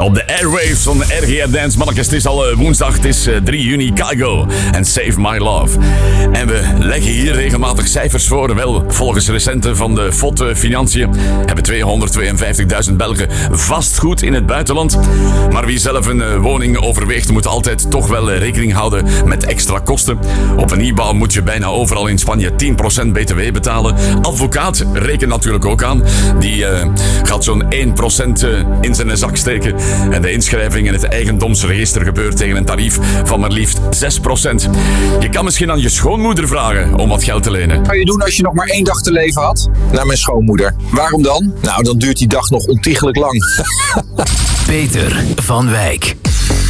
Op de airwaves van de RGR Dance. Mannetjes, het is al woensdag, het is 3 juni. Kygo en Save My Love. En we leggen hier regelmatig cijfers voor. Wel, volgens recente van de FOD Financiën hebben 252.000 Belgen vastgoed in het buitenland. Maar wie zelf een woning overweegt, moet altijd toch wel rekening houden met extra kosten. Op een nieuwbouw moet je bijna overal in Spanje 10% btw betalen. Advocaat rekent natuurlijk ook aan. Die gaat zo'n 1% in zijn zak steken. En de inschrijving in het eigendomsregister gebeurt tegen een tarief van maar liefst 6%. Je kan misschien aan je schoonmoeder vragen om wat geld te lenen. Wat zou je doen als je nog maar 1 dag te leven had? Naar mijn schoonmoeder. Waarom dan? Nou, dan duurt die dag nog ontiegelijk lang. Peter van Wijk.